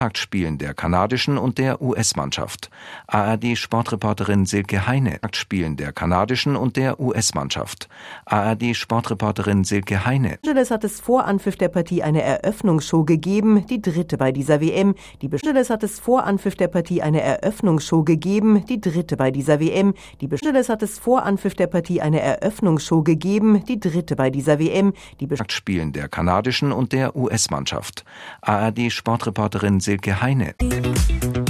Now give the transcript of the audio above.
Spielen der kanadischen und der US-Mannschaft. ARD-Sportreporterin Silke Heine. Spielen der kanadischen und der US-Mannschaft. ARD-Sportreporterin Silke Heine. Es hat es vor Anpfiff der Partie eine Eröffnungsshow gegeben, die dritte bei dieser WM. Es hat es vor Anpfiff der Partie eine Eröffnungsshow gegeben, die dritte bei dieser WM. Es hat es vor Anpfiff der Partie eine Eröffnungsshow gegeben, die dritte bei dieser WM. Spielen der kanadischen und der US-Mannschaft. ARD-Sportreporterin Silke Heine.